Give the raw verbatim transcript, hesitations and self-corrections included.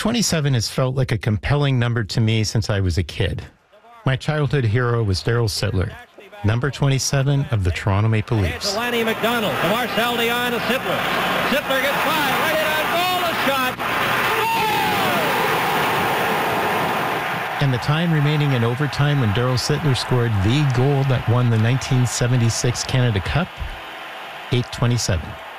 twenty-seven has felt like a compelling number to me since I was a kid. My childhood hero was Daryl Sittler, number twenty-seven of the Toronto Maple Leafs. To Lanny McDonald, to Marcel Dionne, to Sittler. Sittler gets by, right in on goal, a shot. And the time remaining in overtime when Daryl Sittler scored the goal that won the nineteen seventy-six Canada Cup, eight twenty-seven.